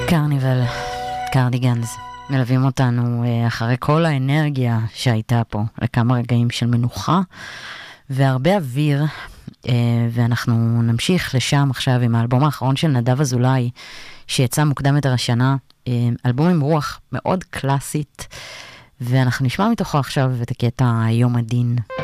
קרניבל, קרדיגנס, מלווים אותנו אחרי כל האנרגיה שהייתה פה, לכמה רגעים של מנוחה והרבה אוויר, ואנחנו נמשיך לשם עכשיו עם האלבום האחרון של נדב אזולאי, שיצא מוקדם יותר השנה, אלבום עם רוח מאוד קלאסית, ואנחנו נשמע מתוכו עכשיו את הקטע יום הדין.